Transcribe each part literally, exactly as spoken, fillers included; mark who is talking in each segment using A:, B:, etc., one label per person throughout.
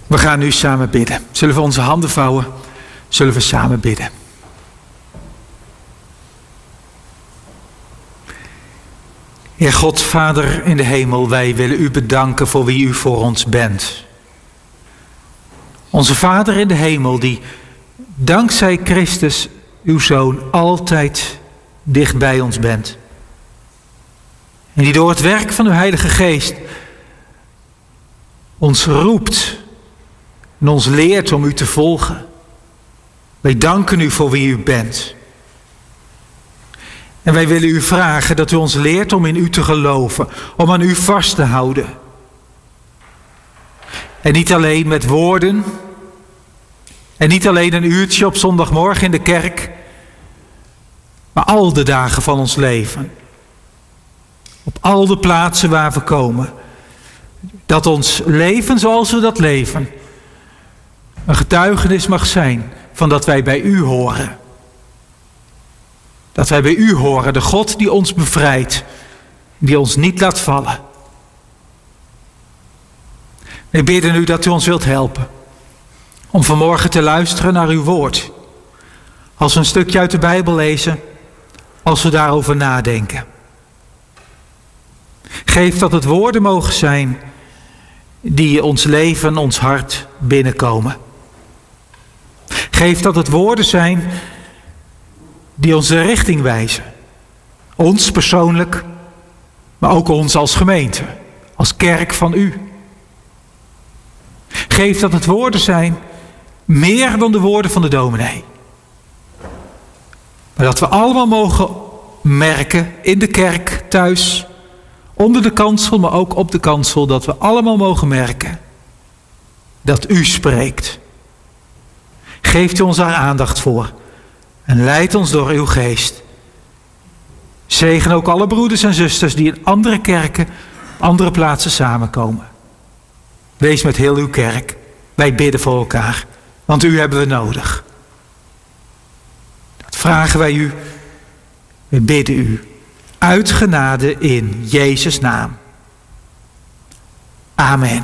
A: We gaan nu samen bidden. Zullen we onze handen vouwen? Zullen we samen bidden? Heer God, Vader in de hemel, wij willen u bedanken voor wie u voor ons bent. Onze Vader in de hemel, die dankzij Christus, uw Zoon, altijd dicht bij ons bent. En die door het werk van uw Heilige Geest ons roept en ons leert om u te volgen. Wij danken u voor wie u bent. En wij willen u vragen dat u ons leert om in u te geloven, om aan u vast te houden. En niet alleen met woorden, en niet alleen een uurtje op zondagmorgen in de kerk, maar al de dagen van ons leven. Op al de plaatsen waar we komen. Dat ons leven zoals we dat leven een getuigenis mag zijn van dat wij bij u horen. Dat wij bij u horen, de God die ons bevrijdt, die ons niet laat vallen. We bidden u dat u ons wilt helpen om vanmorgen te luisteren naar uw woord. Als we een stukje uit de Bijbel lezen, als we daarover nadenken. Geef dat het woorden mogen zijn die ons leven, ons hart binnenkomen. Geef dat het woorden zijn die onze richting wijzen. Ons persoonlijk, maar ook ons als gemeente, als kerk van u. Geef dat het woorden zijn meer dan de woorden van de dominee. Maar dat we allemaal mogen merken in de kerk, thuis, onder de kansel, maar ook op de kansel, dat we allemaal mogen merken dat u spreekt. Geeft u ons daar aandacht voor en leid ons door uw geest. Zegen ook alle broeders en zusters die in andere kerken, andere plaatsen samenkomen. Wees met heel uw kerk. Wij bidden voor elkaar, want u hebben we nodig. Dat vragen wij u. We bidden u. Uit genade in Jezus' naam. Amen.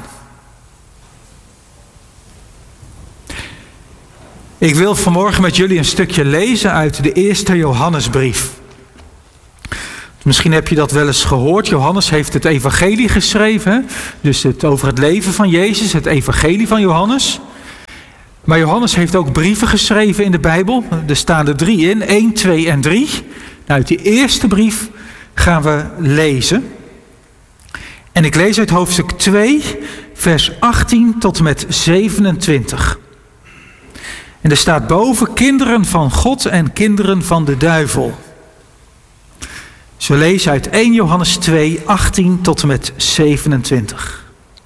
A: Ik wil vanmorgen met jullie een stukje lezen uit de eerste Johannesbrief. Misschien heb je dat wel eens gehoord. Johannes heeft het evangelie geschreven. Hè? Dus het over het leven van Jezus, het evangelie van Johannes. Maar Johannes heeft ook brieven geschreven in de Bijbel. Er staan er drie in, één, twee en drie. Nou, uit die eerste brief gaan we lezen. En ik lees uit hoofdstuk twee, vers achttien tot en met zevenentwintig. En er staat boven kinderen van God en kinderen van de duivel. Dus we lezen uit één Johannes twee, achttien tot en met zevenentwintig.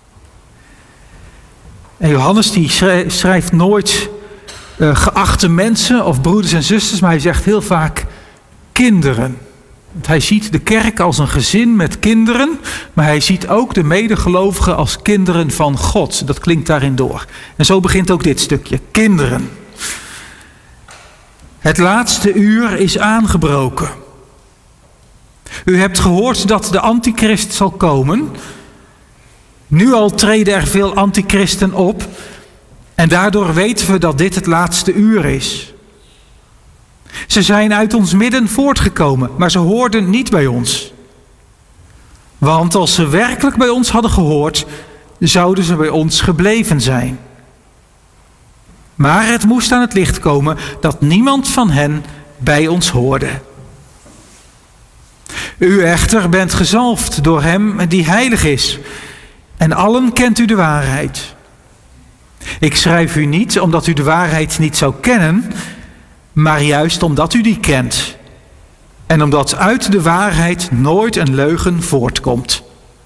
A: En Johannes die schrijft nooit uh, geachte mensen of broeders en zusters, maar hij zegt heel vaak kinderen. Want hij ziet de kerk als een gezin met kinderen, maar hij ziet ook de medegelovigen als kinderen van God. Dat klinkt daarin door. En zo begint ook dit stukje, kinderen. Het laatste uur is aangebroken. U hebt gehoord dat de antichrist zal komen. Nu al treden er veel antichristen op. En daardoor weten we dat dit het laatste uur is. Ze zijn uit ons midden voortgekomen, maar ze hoorden niet bij ons. Want als ze werkelijk bij ons hadden gehoord, zouden ze bij ons gebleven zijn. Maar het moest aan het licht komen dat niemand van hen bij ons hoorde. U echter bent gezalfd door hem die heilig is. En allen kent u de waarheid. Ik schrijf u niet omdat u de waarheid niet zou kennen, maar juist omdat u die kent. En omdat uit de waarheid nooit een leugen voortkomt.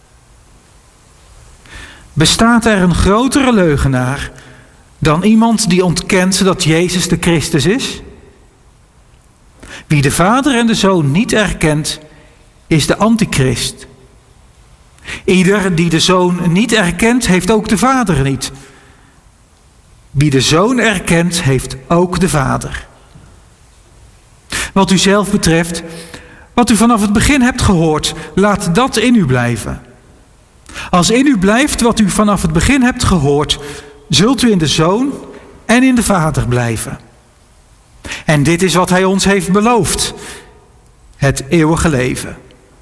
A: Bestaat er een grotere leugenaar dan iemand die ontkent dat Jezus de Christus is? Wie de Vader en de Zoon niet erkent, is de antichrist. Ieder die de Zoon niet erkent, heeft ook de Vader niet. Wie de Zoon erkent, heeft ook de Vader. Wat u zelf betreft, wat u vanaf het begin hebt gehoord, laat dat in u blijven. Als in u blijft wat u vanaf het begin hebt gehoord, zult u in de Zoon en in de Vader blijven. En dit is wat hij ons heeft beloofd, het eeuwige leven.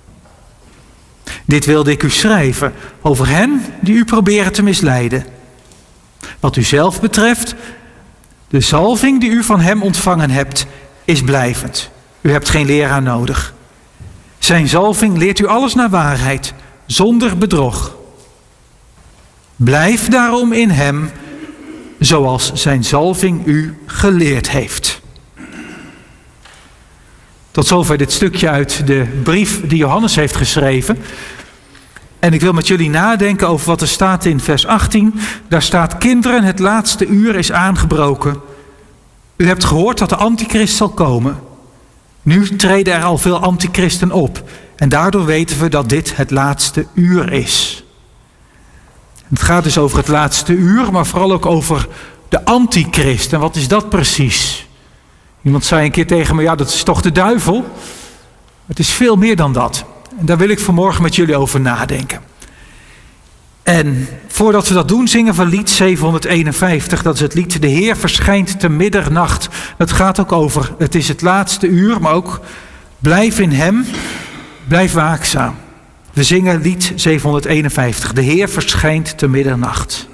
A: Dit wilde ik u schrijven over hen die u proberen te misleiden. Wat u zelf betreft, de zalving die u van hem ontvangen hebt, is blijvend. U hebt geen leraar nodig. Zijn zalving leert u alles naar waarheid, zonder bedrog. Blijf daarom in hem, zoals zijn zalving u geleerd heeft. Tot zover dit stukje uit de brief die Johannes heeft geschreven. En ik wil met jullie nadenken over wat er staat in vers achttien. Daar staat: kinderen, het laatste uur is aangebroken. U hebt gehoord dat de antichrist zal komen. Nu treden er al veel antichristen op. En daardoor weten we dat dit het laatste uur is. Het gaat dus over het laatste uur, maar vooral ook over de antichrist. En wat is dat precies? Iemand zei een keer tegen me, ja, dat is toch de duivel? Het is veel meer dan dat. En daar wil ik vanmorgen met jullie over nadenken. En voordat we dat doen, zingen we lied zevenhonderdeenenvijftig. Dat is het lied De Heer verschijnt te middernacht. Het gaat ook over, het is het laatste uur, maar ook blijf in hem, blijf waakzaam. We zingen lied zevenhonderdeenenvijftig. De Heer verschijnt te middernacht.